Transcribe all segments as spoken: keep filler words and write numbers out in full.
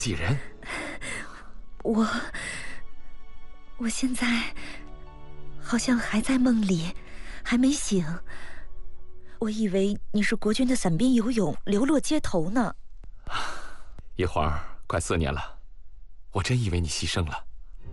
几人？ 我，我现在好像还在梦里，还没醒。我以为你是国军的伞兵游泳，流落街头呢。 一晃快四年了，我真以为你牺牲了。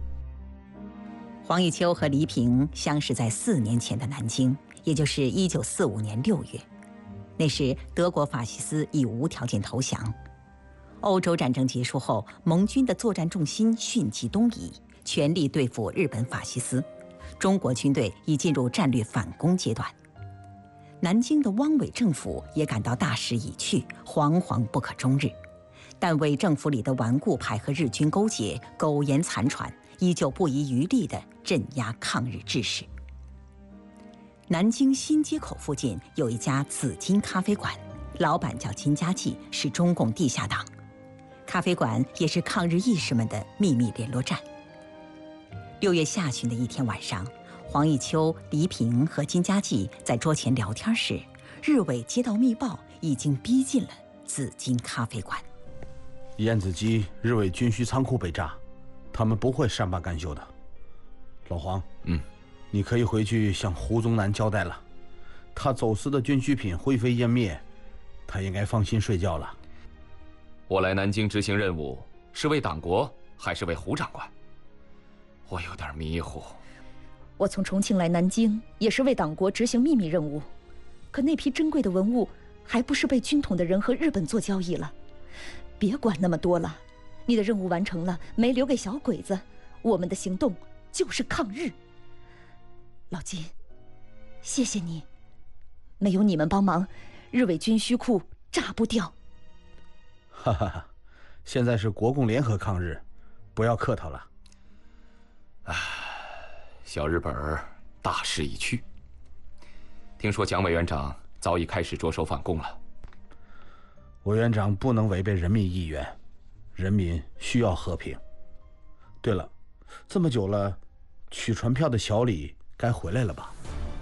黄以秋和黎平相识在四年前的南京，也就是一九四五年六月。那时德国法西斯已无条件投降。欧洲战争结束后，盟军的作战重心迅即东移，全力对付日本法西斯。中国军队已进入战略反攻阶段。南京的汪伪政府也感到大势已去，惶惶不可终日。但伪政府里的顽固派和日军勾结，苟延残喘，依旧不遗余力地镇压抗日志士。南京新街口附近有一家紫金咖啡馆，老板叫金家骥，是中共地下党。咖啡馆也是抗日义士们的秘密联络站。六月下旬的一天晚上，黄以秋、黎平和金家骥在桌前聊天时，日伪接到密报，已经逼近了紫金咖啡馆。 燕子矶日伪军需仓库被炸，他们不会善罢甘休的。老黄， 嗯， 你可以回去向胡宗南交代了，他走私的军需品灰飞烟灭，他应该放心睡觉了。 我来南京执行任务，是为党国还是为胡长官？我有点迷糊。 我从重庆来南京，也是为党国执行秘密任务，可那批珍贵的文物，还不是被军统的人和日本做交易了？别管那么多了，你的任务完成了，没留给小鬼子，我们的行动就是抗日。老金，谢谢你，没有你们帮忙，日伪军需库炸不掉。 哈哈哈，现在是国共联合抗日，不要客套了。 唉，小日本儿大势已去。听说蒋委员长早已开始着手反攻了。 委员长不能违背人民意愿，人民需要和平。对了，这么久了，取传票的小李该回来了吧？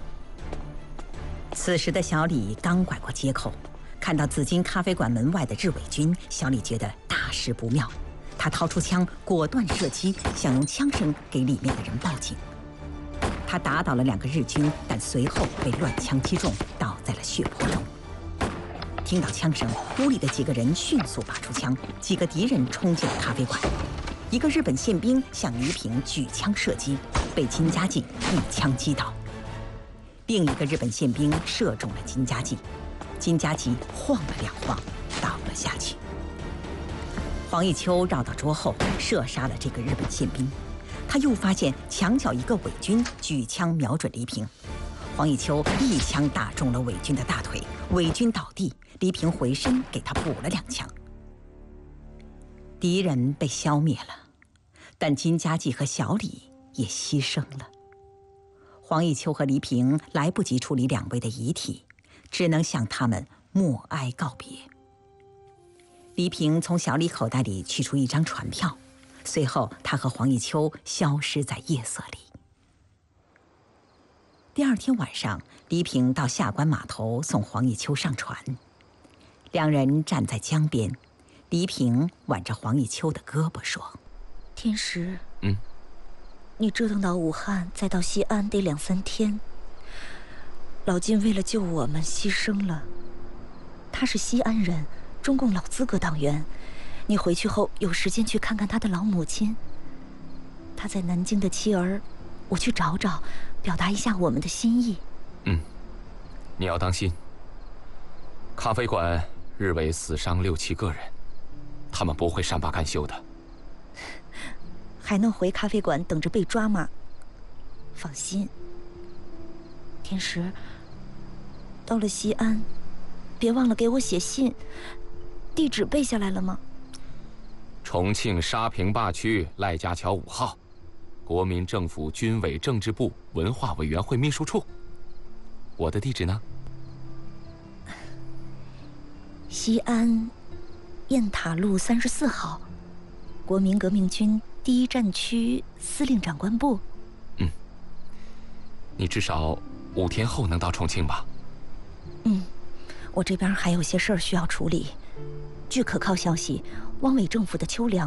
此时的小李刚拐过街口，看到紫金咖啡馆门外的日伪军，小李觉得大事不妙，他掏出枪，果断射击，想用枪声给里面的人报警。他打倒了两个日军，但随后被乱枪击中，倒在了血泊中。听到枪声，屋里的几个人迅速拔出枪，几个敌人冲进了咖啡馆。一个日本宪兵向黎平举枪射击，被金家骥一枪击倒。另一个日本宪兵射中了金家骥，金家骥晃了两晃，倒了下去。黄以秋绕到桌后，射杀了这个日本宪兵。他又发现墙角一个伪军举枪瞄准黎平，黄以秋一枪打中了伪军的大腿，伪军倒地，黎平回身给他补了两枪。敌人被消灭了，但金家骥和小李也牺牲了。黄以秋和黎平来不及处理两位的遗体，只能向他们默哀告别。黎平从小李口袋里取出一张船票，随后他和黄以秋消失在夜色里。第二天晚上，黎平到下关码头送黄以秋上船，两人站在江边，黎平挽着黄以秋的胳膊说：“ 天石， 嗯， 你折腾到武汉，再到西安得两三天。老金为了救我们牺牲了，他是西安人，中共老资格党员。你回去后有时间去看看他的老母亲。他在南京的妻儿，我去找找，表达一下我们的心意。” 嗯，你要当心。咖啡馆日伪死伤六七个人，他们不会善罢甘休的。 还能回咖啡馆等着被抓吗？放心。天石，到了西安，别忘了给我写信。地址背下来了吗？ 重庆沙坪坝区赖家桥五号，国民政府军委政治部文化委员会秘书处。我的地址呢？ 西安雁塔路三十四号，国民革命军第一战区司令长官部。 嗯，你至少五天后能到重庆吧？ 嗯，我这边还有些事儿需要处理。据可靠消息， 汪伪政府的秋粮